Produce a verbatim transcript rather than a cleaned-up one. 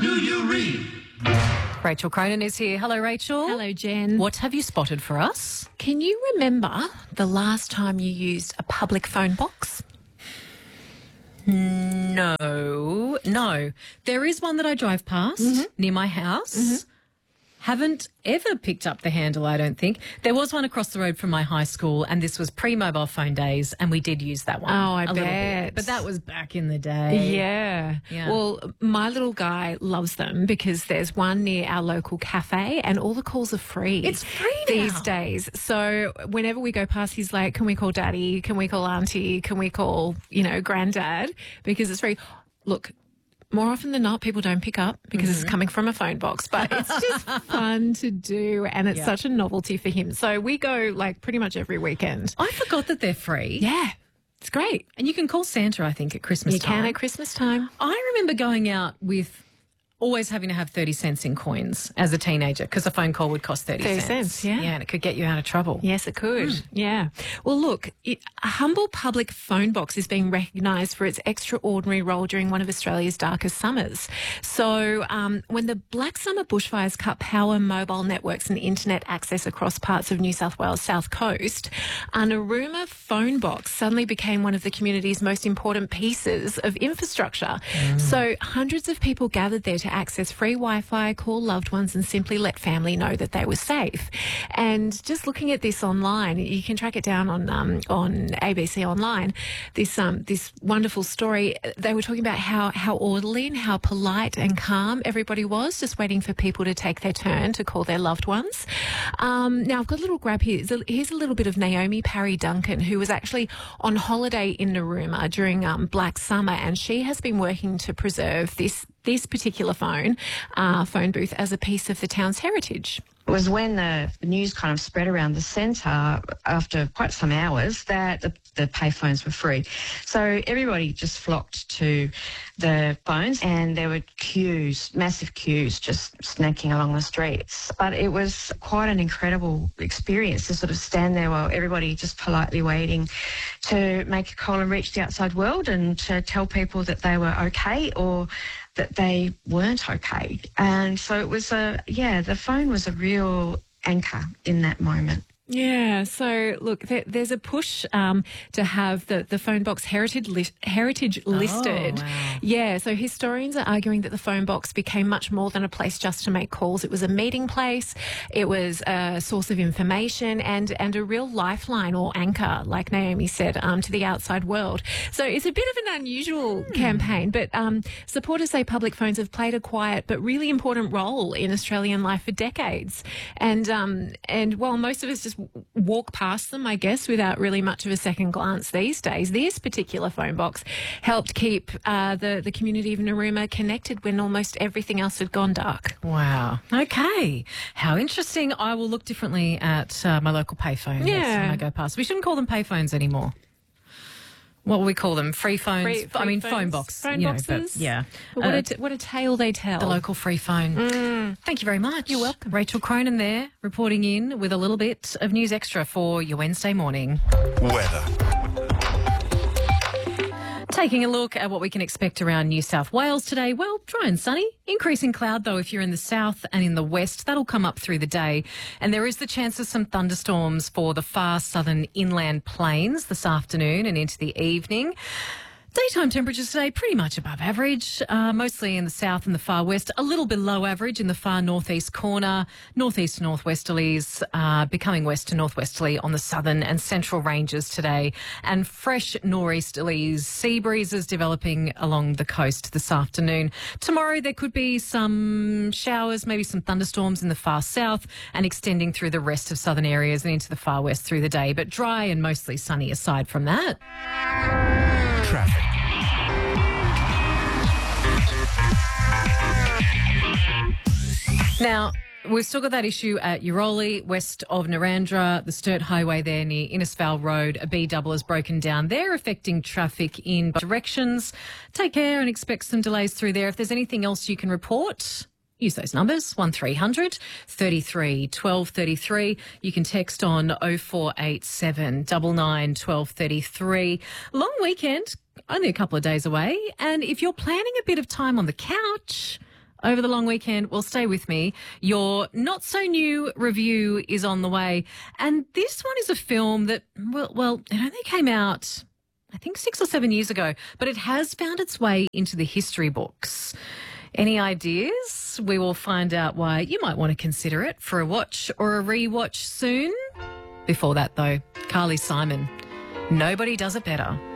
do you read? Rachel Cronin is here. Hello, Rachel. Hello, Jen. What have you spotted for us? Can you remember the last time you used a public phone box? No, no. There is one that I drive past mm-hmm. near my house. Mm-hmm. Haven't ever picked up the handle, I don't think. There was one across the road from my high school, and this was pre-mobile phone days, and we did use that one. Oh, I a bet. Little bit. But that was back in the day. Yeah. yeah. Well, my little guy loves them because there's one near our local cafe, and all the calls are free. It's free now. These days. So whenever we go past, he's like, can we call Daddy? Can we call Auntie? Can we call, you know, Granddad? Because it's free. Look, more often than not, people don't pick up because mm-hmm. it's coming from a phone box, but it's just fun to do, and it's yeah. such a novelty for him. So we go like pretty much every weekend. I forgot that they're free. Yeah, it's great. And you can call Santa, I think, at Christmas you time. You can at Christmas time. I remember going out with always having to have thirty cents in coins as a teenager because a phone call would cost thirty cents. thirty cents, yeah. Yeah, and it could get you out of trouble. Yes, it could. Mm. Yeah. Well, look, it, a humble public phone box is being recognised for its extraordinary role during one of Australia's darkest summers. So um, when the Black Summer bushfires cut power, mobile networks and internet access across parts of New South Wales' south coast, a Narooma phone box suddenly became one of the community's most important pieces of infrastructure. Mm. So hundreds of people gathered there to access free Wi-Fi, call loved ones and simply let family know that they were safe. And just looking at this online, you can track it down on um, on A B C Online, this um, this wonderful story. They were talking about how, how orderly and how polite and calm everybody was, just waiting for people to take their turn to call their loved ones. Um, now, I've got a little grab here. Here's a little bit of Naomi Parry Duncan, who was actually on holiday in Narooma during um, Black Summer, and she has been working to preserve this this particular phone, uh, phone booth as a piece of the town's heritage. It was when the news kind of spread around the centre after quite some hours that the, the payphones were free. So everybody just flocked to the phones, and there were queues, massive queues, just snaking along the streets. But it was quite an incredible experience to sort of stand there while everybody just politely waiting to make a call and reach the outside world and to tell people that they were okay or that they weren't okay. And so it was a, yeah, the phone was a real anchor in that moment. Yeah, so look, there, there's a push um, to have the, the phone box heritage li- heritage listed. Oh, wow. Yeah, so historians are arguing that the phone box became much more than a place just to make calls. It was a meeting place, it was a source of information and, and a real lifeline or anchor, like Naomi said, um, to the outside world. So it's a bit of an unusual hmm. campaign, but um, supporters say public phones have played a quiet but really important role in Australian life for decades. And, um, and while most of us just walk past them, I guess, without really much of a second glance these days, this particular phone box helped keep uh, the, the community of Narooma connected when almost everything else had gone dark. Wow. Okay. How interesting. I will look differently at uh, my local payphone yeah. next time I go past. We shouldn't call them payphones anymore. What will we call them? Free phones? Free, free I mean, phones, phone box. Phone you know, boxes. but, yeah. But what, uh, a t- what a tale they tell. The local free phone. Mm. Thank you very much. You're welcome. Rachel Cronin there, reporting in with a little bit of news extra for your Wednesday morning. Weather. Taking a look at what we can expect around New South Wales today. Well, dry and sunny. Increasing cloud, though, if you're in the south and in the west. That'll come up through the day. And there is the chance of some thunderstorms for the far southern inland plains this afternoon and into the evening. Daytime temperatures today pretty much above average, uh, mostly in the south and the far west, a little below average in the far northeast corner, northeast to northwesterlies, uh, becoming west to northwesterly on the southern and central ranges today, and fresh nor'easterlies, sea breezes developing along the coast this afternoon. Tomorrow there could be some showers, maybe some thunderstorms in the far south and extending through the rest of southern areas and into the far west through the day, but dry and mostly sunny aside from that. Traffic. Now, we've still got that issue at Uroli, west of Narandra, the Sturt Highway there near Innisfail Road. A B-double has broken down there, affecting traffic in both directions. Take care and expect some delays through there. If there's anything else you can report, use those numbers, one three hundred, thirty-three, twelve thirty-three. You can text on oh four eight seven, nine nine, twelve thirty-three. Long weekend, only a couple of days away. And if you're planning a bit of time on the couch over the long weekend. Well, stay with me. Your not so new review is on the way. And this one is a film that, well, well, it only came out, I think, six or seven years ago, but it has found its way into the history books. Any ideas? We will find out why you might want to consider it for a watch or a rewatch soon. Before that, though, Carly Simon, Nobody Does It Better.